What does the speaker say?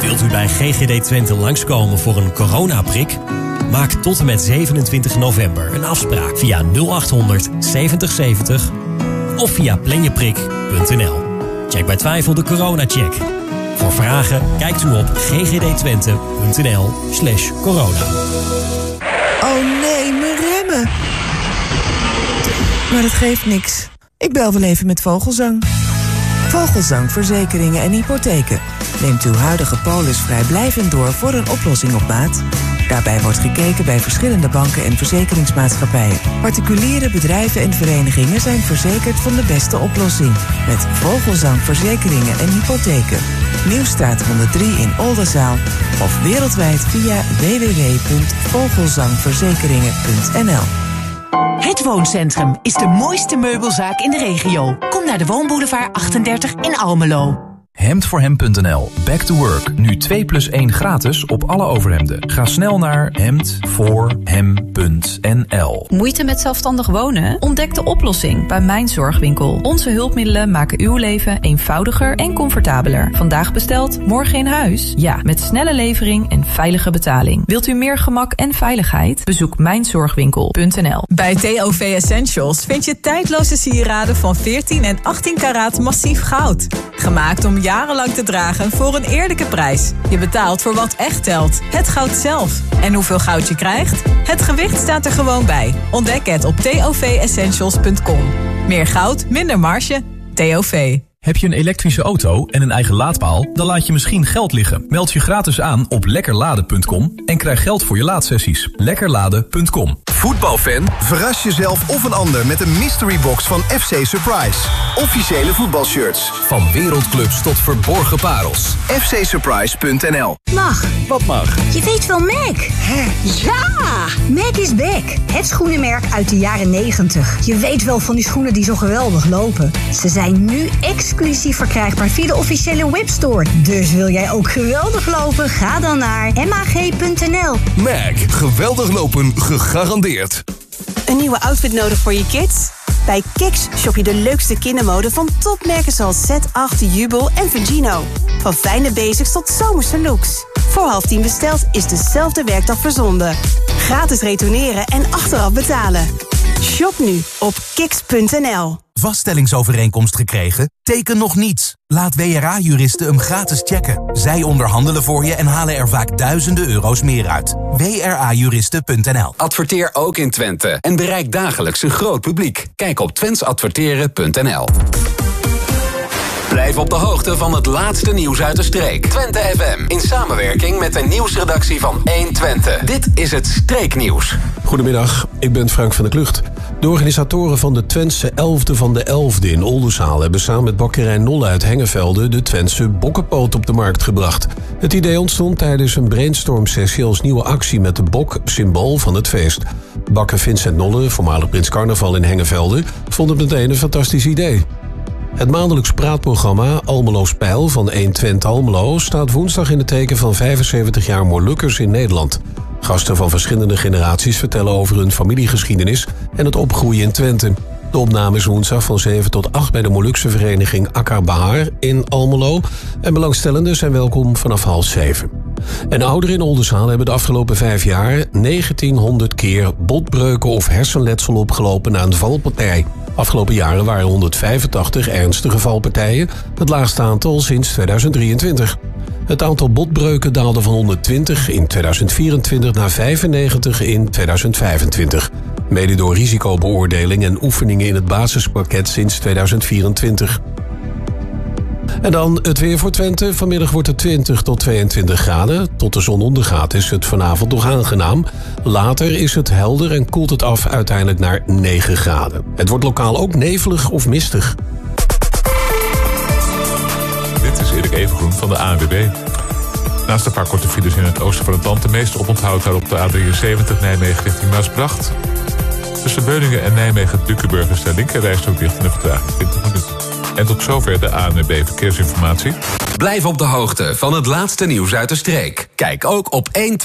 Wilt u bij GGD Twente langskomen voor een coronaprik? Maak tot en met 27 november een afspraak via 0800 70 70 of via planjeprik.nl. Check bij twijfel de coronacheck. Voor vragen kijkt u op ggdtwente.nl/corona. Oh nee, mijn remmen. Maar dat geeft niks. Ik bel wel even met Vogelzang. Vogelzang Verzekeringen en Hypotheken. Neemt uw huidige polis vrijblijvend door voor een oplossing op maat. Daarbij wordt gekeken bij verschillende banken en verzekeringsmaatschappijen. Particuliere bedrijven en verenigingen zijn verzekerd van de beste oplossing. Met Vogelzang Verzekeringen en Hypotheken. Nieuwstraat 103 in Oldenzaal. Of wereldwijd via www.vogelzangverzekeringen.nl. Het Wooncentrum is de mooiste meubelzaak in de regio. Kom naar de Woonboulevard 38 in Almelo. Hemdvoorhem.nl. Back to work. Nu 2+1 gratis op alle overhemden. Ga snel naar hemdvoorhem.nl. Moeite met zelfstandig wonen? Ontdek de oplossing bij Mijn Zorgwinkel. Onze hulpmiddelen maken uw leven eenvoudiger en comfortabeler. Vandaag besteld, morgen in huis? Ja, met snelle levering en veilige betaling. Wilt u meer gemak en veiligheid? Bezoek mijnzorgwinkel.nl. Bij TOV Essentials vind je tijdloze sieraden van 14 en 18 karaat massief goud. Gemaakt om jarenlang te dragen voor een eerlijke prijs. Je betaalt voor wat echt telt. Het goud zelf. En hoeveel goud je krijgt? Het gewicht staat er gewoon bij. Ontdek het op tovessentials.com. Meer goud, minder marge. TOV. Heb je een elektrische auto en een eigen laadpaal? Dan laat je misschien geld liggen. Meld je gratis aan op lekkerladen.com en krijg geld voor je laadsessies. Lekkerladen.com. Voetbalfan? Verras jezelf of een ander met een mystery box van FC Surprise. Officiële voetbalshirts. Van wereldclubs tot verborgen parels. fcsurprise.nl. Mag. Wat mag? Je weet wel Mac. Ja! Mac is back. Het schoenenmerk uit de jaren 90. Je weet wel van die schoenen die zo geweldig lopen. Ze zijn nu exclusief verkrijgbaar via de officiële webstore. Dus wil jij ook geweldig lopen? Ga dan naar mag.nl. Mac. Geweldig lopen gegarandeerd. Een nieuwe outfit nodig voor je kids? Bij Kiks shop je de leukste kindermode van topmerken zoals Z8, Jubel en Vigino. Van fijne basics tot zomerse looks. Voor 9:30 besteld is dezelfde werkdag verzonden. Gratis retourneren en achteraf betalen. Shop nu op kiks.nl. Vaststellingsovereenkomst gekregen? Teken nog niets. Laat WRA-juristen hem gratis checken. Zij onderhandelen voor je en halen er vaak duizenden euro's meer uit. WRA-juristen.nl. Adverteer ook in Twente en bereik dagelijks een groot publiek. Kijk op twensadverteren.nl. Blijf op de hoogte van het laatste nieuws uit de streek. Twente FM in samenwerking met de nieuwsredactie van 1Twente. Dit is het Streeknieuws. Goedemiddag, ik ben Frank van der Klucht. De organisatoren van de Twentse 11e van de 11e in Oldenzaal hebben samen met bakkerij Nolle uit Hengevelde de Twentse bokkenpoot op de markt gebracht. Het idee ontstond tijdens een brainstormsessie als nieuwe actie met de bok, symbool van het feest. Bakker Vincent Nolle, voormalig Prins Carnaval in Hengevelde, vond het meteen een fantastisch idee. Het maandelijks praatprogramma Almelo's Pijl van 1Twente Almelo staat woensdag in het teken van 75 jaar Molukkers in Nederland. Gasten van verschillende generaties vertellen over hun familiegeschiedenis en het opgroeien in Twente. De opname is woensdag van 7 tot 8 bij de Molukse vereniging Akar Bahar in Almelo. En belangstellenden zijn welkom vanaf 6:30. En ouderen in Oldenzaal hebben de afgelopen 5 jaar 1900 keer botbreuken of hersenletsel opgelopen na een valpartij. Afgelopen jaren waren 185 ernstige valpartijen, het laagste aantal sinds 2023. Het aantal botbreuken daalde van 120 in 2024 naar 95 in 2025. Mede door risicobeoordeling en oefeningen in het basispakket sinds 2024. En dan het weer voor Twente. Vanmiddag wordt het 20 tot 22 graden. Tot de zon ondergaat is het vanavond nog aangenaam. Later is het helder en koelt het af uiteindelijk naar 9 graden. Het wordt lokaal ook nevelig of mistig. Dit is Erik Evengroen van de ANWB. Naast een paar korte files in het oosten van het land, de meeste oponthoud daar op de A73 Nijmegen richting Maasbracht. Tussen Beuningen en Nijmegen-Dukenburg is de linkerrijstrook dicht in de vertraging 20 minuten. En tot zover de ANWB Verkeersinformatie. Blijf op de hoogte van het laatste nieuws uit de streek. Kijk ook op 1